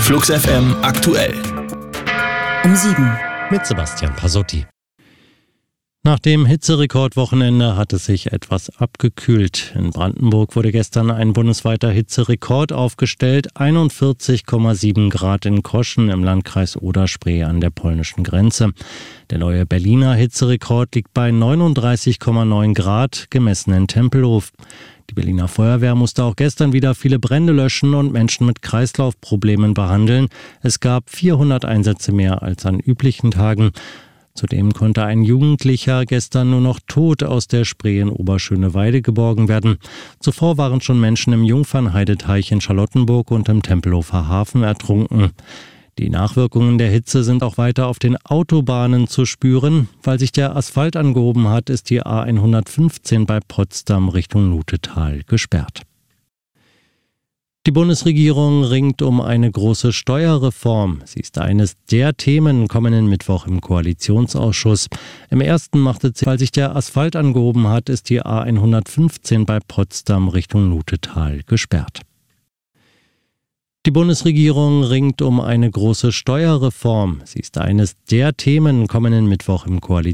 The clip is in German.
Flux FM aktuell. Um 7. Mit Sebastian Pasotti. Nach dem Hitzerekordwochenende hat es sich etwas abgekühlt. In Brandenburg wurde gestern ein bundesweiter Hitzerekord aufgestellt. 41,7 Grad in Koschen im Landkreis Oder-Spree an der polnischen Grenze. Der neue Berliner Hitzerekord liegt bei 39,9 Grad, gemessen in Tempelhof. Die Berliner Feuerwehr musste auch gestern wieder viele Brände löschen und Menschen mit Kreislaufproblemen behandeln. Es gab 400 Einsätze mehr als an üblichen Tagen. Zudem konnte ein Jugendlicher gestern nur noch tot aus der Spree in Oberschöneweide geborgen werden. Zuvor waren schon Menschen im Jungfernheideteich in Charlottenburg und im Tempelhofer Hafen ertrunken. Die Nachwirkungen der Hitze sind auch weiter auf den Autobahnen zu spüren. Weil sich der Asphalt angehoben hat, ist die A115 bei Potsdam Richtung Lutetal gesperrt. Die Bundesregierung ringt um eine große Steuerreform. Sie ist eines der Themen kommenden Mittwoch im Koalitionsausschuss. Im ersten machte sie, weil sich der Asphalt angehoben hat, ist die A115 bei Potsdam Richtung Lutetal gesperrt. Die Bundesregierung ringt um eine große Steuerreform. Sie ist eines der Themen kommenden Mittwoch im Koalitionsausschuss.